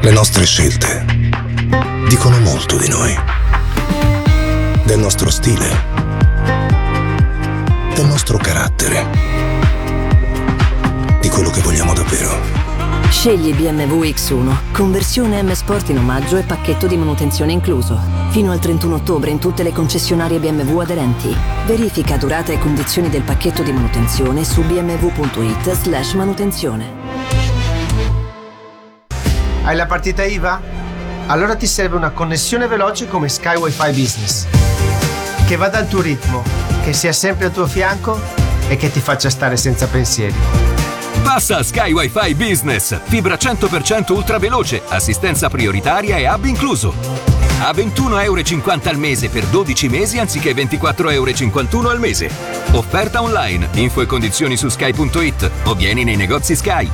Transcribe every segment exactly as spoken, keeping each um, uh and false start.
Le nostre scelte dicono molto di noi, del nostro stile, del nostro carattere, di quello che vogliamo davvero. Scegli B M W X uno, conversione M Sport in omaggio e pacchetto di manutenzione incluso. Fino al trentuno ottobre in tutte le concessionarie B M W aderenti. Verifica durata e condizioni del pacchetto di manutenzione su bmw.it slash manutenzione. Hai la partita I V A? Allora ti serve una connessione veloce come Sky Wi-Fi Business, che vada al tuo ritmo, che sia sempre al tuo fianco e che ti faccia stare senza pensieri. Passa a Sky Wi-Fi Business, fibra cento per cento ultraveloce, assistenza prioritaria e hub incluso. A ventuno euro e cinquanta al mese per dodici mesi anziché ventiquattro euro e cinquantuno al mese. Offerta online, info e condizioni su sky punto it o vieni nei negozi Sky.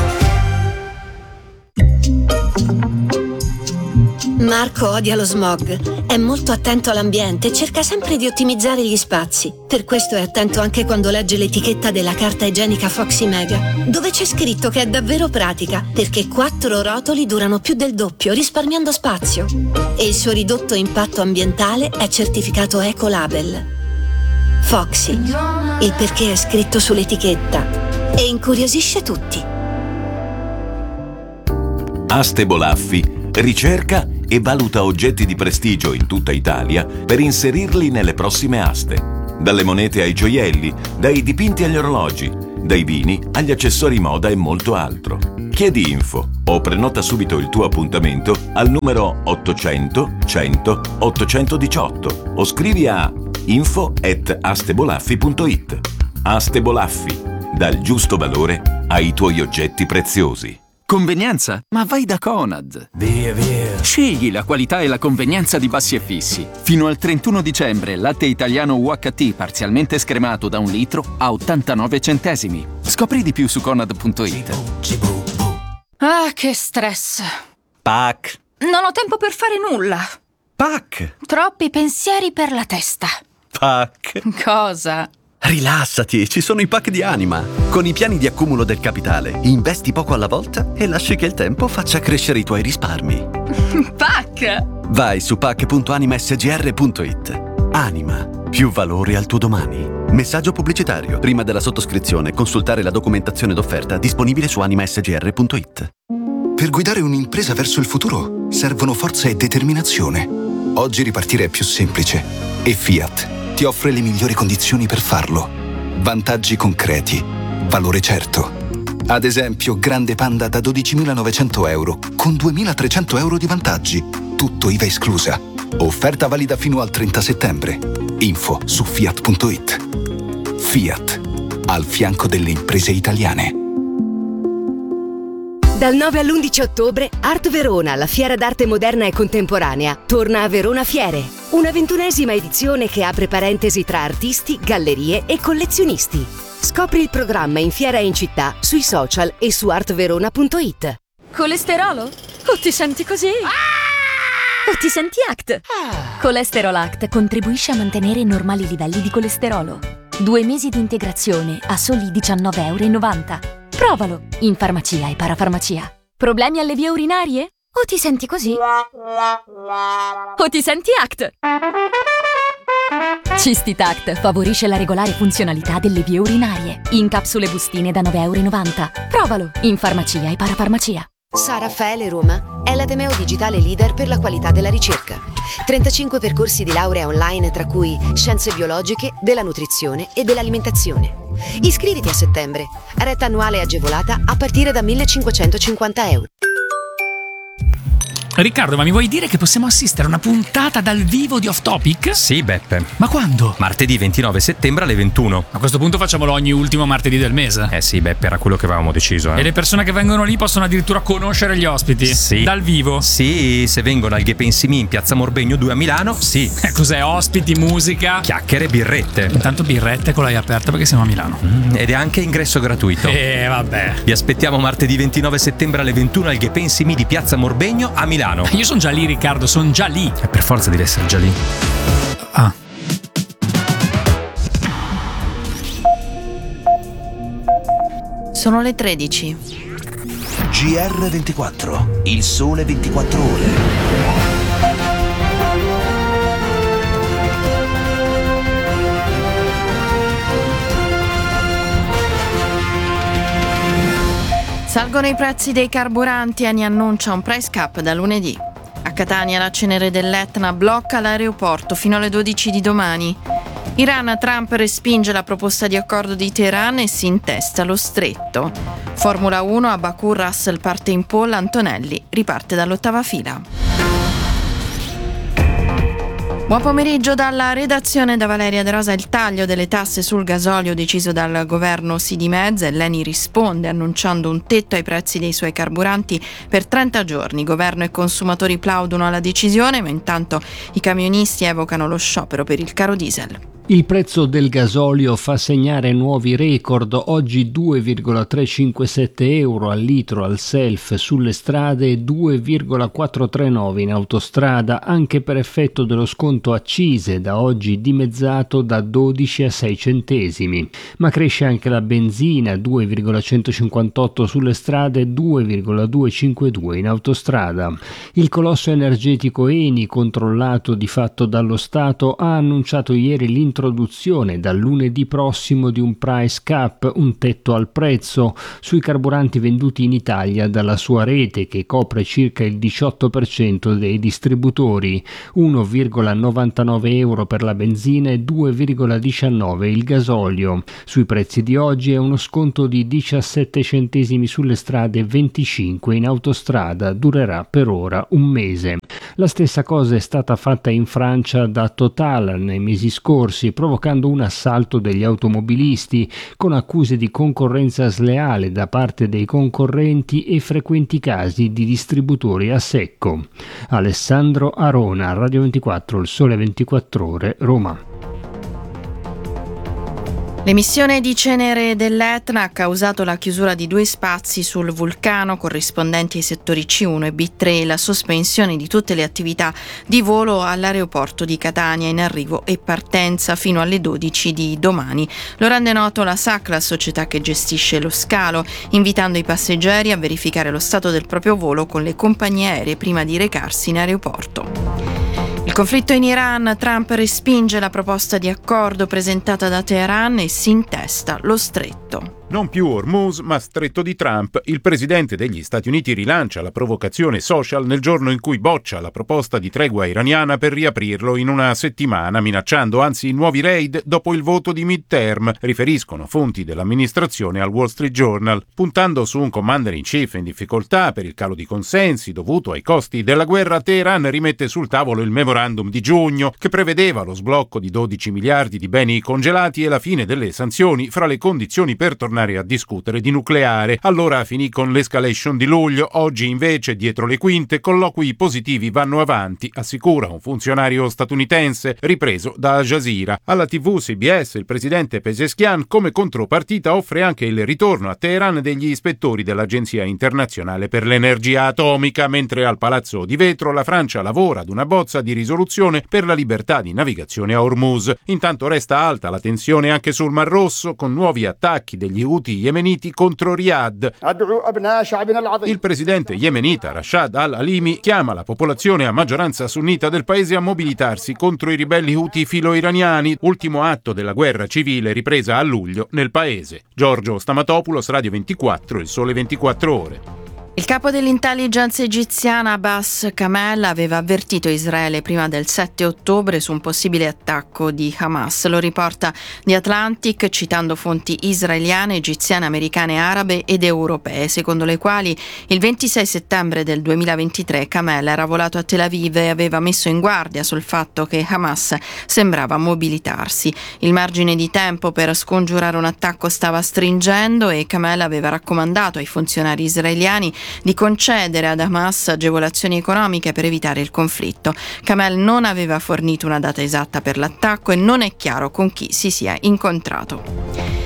Marco odia lo smog, è molto attento all'ambiente e cerca sempre di ottimizzare gli spazi. Per questo è attento anche quando legge l'etichetta della carta igienica Foxy Mega, dove c'è scritto che è davvero pratica, perché quattro rotoli durano più del doppio, risparmiando spazio. E il suo ridotto impatto ambientale è certificato Ecolabel. Foxy, il perché è scritto sull'etichetta e incuriosisce tutti. Aste Bolaffi ricerca e valuta oggetti di prestigio in tutta Italia per inserirli nelle prossime aste. Dalle monete ai gioielli, dai dipinti agli orologi, dai vini agli accessori moda e molto altro. Chiedi info o prenota subito il tuo appuntamento al numero ottocento cento ottocentodiciotto o scrivi a info at astebolaffi punto it. Aste Bolaffi, dal giusto valore ai tuoi oggetti preziosi. Convenienza? Ma vai da Conad! Via, via! Scegli la qualità e la convenienza di Bassi e Fissi. Fino al trentuno dicembre, latte italiano U H T parzialmente scremato da un litro a ottantanove centesimi. Scopri di più su conad punto it. Ah, che stress! Pac! Non ho tempo per fare nulla. Pac! Troppi pensieri per la testa. Pac! Cosa? Rilassati, ci sono i pack di Anima. Con i piani di accumulo del capitale, investi poco alla volta e lasci che il tempo faccia crescere i tuoi risparmi. Pac! Vai su pac punto anima s g r punto it. Anima, più valore al tuo domani. Messaggio pubblicitario. Prima della sottoscrizione, consultare la documentazione d'offerta disponibile su anima s g r punto it. Per guidare un'impresa verso il futuro servono forza e determinazione. Oggi ripartire è più semplice e Fiat ti offre le migliori condizioni per farlo. Vantaggi concreti, valore certo. Ad esempio, Grande Panda da dodicimilanovecento euro con duemilatrecento euro di vantaggi. Tutto I V A esclusa. Offerta valida fino al trenta settembre. Info su fiat punto it. Fiat, al fianco delle imprese italiane. Dal nove all'undici ottobre, Art Verona, la fiera d'arte moderna e contemporanea, torna a Verona Fiere. Una ventunesima edizione che apre parentesi tra artisti, gallerie e collezionisti. Scopri il programma in fiera e in città, sui social e su art verona punto it. Colesterolo? O ti senti così? Ah! O ti senti Act? Ah! Colesterol Act contribuisce a mantenere i normali livelli di colesterolo. Due mesi di integrazione a soli diciannove virgola novanta euro. Provalo in farmacia e parafarmacia. Problemi alle vie urinarie? O ti senti così? O ti senti Act? Cistitact favorisce la regolare funzionalità delle vie urinarie. In capsule bustine da nove virgola novanta euro. Provalo in farmacia e parafarmacia. San Raffaele Roma è l'ateneo digitale leader per la qualità della ricerca. trentacinque percorsi di laurea online, tra cui scienze biologiche, della nutrizione e dell'alimentazione. Iscriviti a settembre. Retta annuale agevolata a partire da millecinquecentocinquanta euro. Riccardo, ma mi vuoi dire che possiamo assistere a una puntata dal vivo di Off Topic? Sì, Beppe. Ma quando? Martedì ventinove settembre alle ventuno. A questo punto facciamolo ogni ultimo martedì del mese. Eh sì, Beppe, era quello che avevamo deciso. Eh. E le persone che vengono lì possono addirittura conoscere gli ospiti? Sì. Dal vivo? Sì, se vengono al Gepensimi in Piazza Morbegno due a Milano, sì. Eh, cos'è? Ospiti, musica? Chiacchiere, birrette. Intanto birrette con l'hai aperta perché siamo a Milano. Mm, ed è anche ingresso gratuito. Eh, vabbè. Vi aspettiamo martedì ventinove settembre alle ventuno al Gepensimi di Piazza Morbegno a Milano. Io sono già lì, Riccardo, sono già lì. E per forza deve essere già lì. Ah. Sono le tredici. G R ventiquattro, il sole ventiquattro ore. Salgono i prezzi dei carburanti, Eni annuncia un price cap da lunedì. A Catania la cenere dell'Etna blocca l'aeroporto fino alle dodici di domani. Iran, Trump respinge la proposta di accordo di Teheran e si intesta lo stretto. Formula uno, a Baku Russell parte in pole, Antonelli riparte dall'ottava fila. Buon pomeriggio dalla redazione, da Valeria De Rosa. Il taglio delle tasse sul gasolio deciso dal governo si dimezza e l'Eni risponde annunciando un tetto ai prezzi dei suoi carburanti per trenta giorni. Governo e consumatori plaudono alla decisione, ma intanto i camionisti evocano lo sciopero per il caro diesel. Il prezzo del gasolio fa segnare nuovi record, oggi due virgola trecentocinquantasette euro al litro al self sulle strade e due virgola quattrocentotrentanove in autostrada, anche per effetto dello sconto accise, da oggi dimezzato da dodici a sei centesimi. Ma cresce anche la benzina, due virgola centocinquantotto sulle strade e due virgola duecentocinquantadue in autostrada. Il colosso energetico Eni, controllato di fatto dallo Stato, ha annunciato ieri l'introduzione Introduzione dal lunedì prossimo di un price cap, un tetto al prezzo, sui carburanti venduti in Italia dalla sua rete, che copre circa il diciotto per cento dei distributori, uno virgola novantanove euro per la benzina e due virgola diciannove il gasolio. Sui prezzi di oggi è uno sconto di diciassette centesimi sulle strade e venticinque in autostrada, durerà per ora un mese. La stessa cosa è stata fatta in Francia da Total nei mesi scorsi, provocando un assalto degli automobilisti con accuse di concorrenza sleale da parte dei concorrenti e frequenti casi di distributori a secco. Alessandro Arona, Radio ventiquattro, il sole ventiquattro ore, Roma. L'emissione di cenere dell'Etna ha causato la chiusura di due spazi sul vulcano corrispondenti ai settori C uno e B tre e la sospensione di tutte le attività di volo all'aeroporto di Catania in arrivo e partenza fino alle dodici di domani. Lo rende noto la S A C, la società che gestisce lo scalo, invitando i passeggeri a verificare lo stato del proprio volo con le compagnie aeree prima di recarsi in aeroporto. Il conflitto in Iran, Trump respinge la proposta di accordo presentata da Teheran e si intesta lo stretto. Non più Hormuz, ma stretto di Trump. Il presidente degli Stati Uniti rilancia la provocazione social nel giorno in cui boccia la proposta di tregua iraniana per riaprirlo in una settimana, minacciando anzi nuovi raid dopo il voto di midterm, riferiscono fonti dell'amministrazione al Wall Street Journal. Puntando su un commander in chief in difficoltà per il calo di consensi dovuto ai costi della guerra, Teheran rimette sul tavolo il memorandum di giugno, che prevedeva lo sblocco di dodici miliardi di beni congelati e la fine delle sanzioni fra le condizioni per tornare a discutere di nucleare. Allora finì con l'escalation di luglio. Oggi invece, dietro le quinte, colloqui positivi vanno avanti, assicura un funzionario statunitense ripreso da Al Jazeera. Alla tivù C B S il presidente Pezeshkian come contropartita offre anche il ritorno a Teheran degli ispettori dell'Agenzia Internazionale per l'Energia Atomica, mentre al Palazzo di Vetro la Francia lavora ad una bozza di risoluzione per la libertà di navigazione a Hormuz. Intanto resta alta la tensione anche sul Mar Rosso, con nuovi attacchi degli Houthi yemeniti contro Riyadh. Il presidente yemenita Rashad al-Halimi chiama la popolazione a maggioranza sunnita del paese a mobilitarsi contro i ribelli Houthi filo-iraniani, ultimo atto della guerra civile ripresa a luglio nel paese. Giorgio Stamatopoulos, Radio ventiquattro, il sole ventiquattro ore. Il capo dell'intelligence egiziana Abbas Kamel aveva avvertito Israele prima del sette ottobre su un possibile attacco di Hamas. Lo riporta The Atlantic citando fonti israeliane, egiziane, americane, arabe ed europee, secondo le quali il ventisei settembre del duemilaventitré Kamel era volato a Tel Aviv e aveva messo in guardia sul fatto che Hamas sembrava mobilitarsi. Il margine di tempo per scongiurare un attacco stava stringendo e Kamel aveva raccomandato ai funzionari israeliani di concedere ad Hamas agevolazioni economiche per evitare il conflitto. Kamel non aveva fornito una data esatta per l'attacco e non è chiaro con chi si sia incontrato.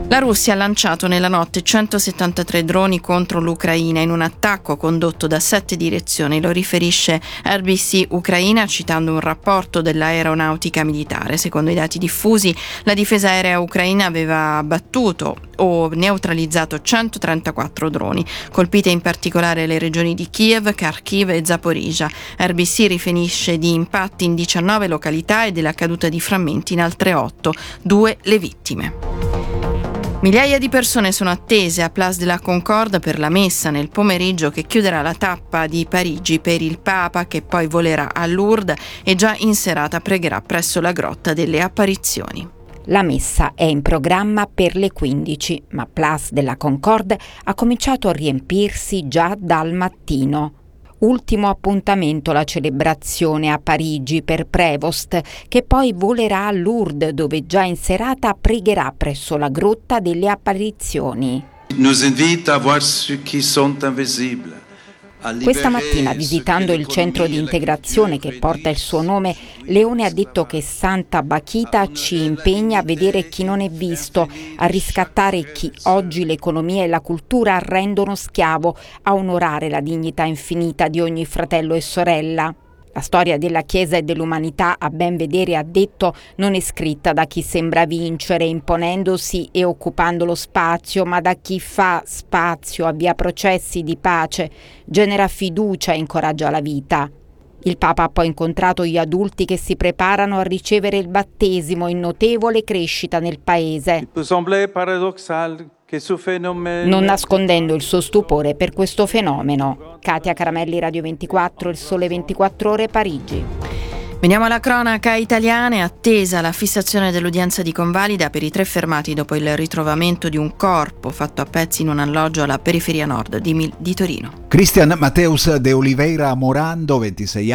La Russia ha lanciato nella notte centosettantatré droni contro l'Ucraina in un attacco condotto da sette direzioni, lo riferisce R B C Ucraina citando un rapporto dell'aeronautica militare. Secondo i dati diffusi, la difesa aerea ucraina aveva abbattuto o neutralizzato centotrentaquattro droni, colpite in particolare le regioni di Kiev, Kharkiv e Zaporizhzhia. R B C riferisce di impatti in diciannove località e della caduta di frammenti in altre otto, due le vittime. Migliaia di persone sono attese a Place de la Concorde per la messa nel pomeriggio che chiuderà la tappa di Parigi per il Papa, che poi volerà a Lourdes e già in serata pregherà presso la Grotta delle Apparizioni. La messa è in programma per le quindici, ma Place de la Concorde ha cominciato a riempirsi già dal mattino. Ultimo appuntamento la celebrazione a Parigi per Prévost, che poi volerà a Lourdes, dove già in serata pregherà presso la Grotta delle Apparizioni. Nous invite à voir ceux qui sont invisibles. Questa mattina, visitando il centro di integrazione che porta il suo nome, Leone ha detto che Santa Bachita ci impegna a vedere chi non è visto, a riscattare chi oggi l'economia e la cultura rendono schiavo, a onorare la dignità infinita di ogni fratello e sorella. La storia della Chiesa e dell'umanità, a ben vedere, ha detto, non è scritta da chi sembra vincere imponendosi e occupando lo spazio, ma da chi fa spazio, avvia processi di pace, genera fiducia e incoraggia la vita. Il Papa ha poi incontrato gli adulti che si preparano a ricevere il battesimo in notevole crescita nel paese, non nascondendo il suo stupore per questo fenomeno. Katia Caramelli, Radio ventiquattro, Il Sole ventiquattro Ore, Parigi. Veniamo alla cronaca italiana. È attesa la fissazione dell'udienza di convalida per i tre fermati dopo il ritrovamento di un corpo fatto a pezzi in un alloggio alla periferia nord di, Mil- di Torino. Cristian Mateus de Oliveira Morando, ventisei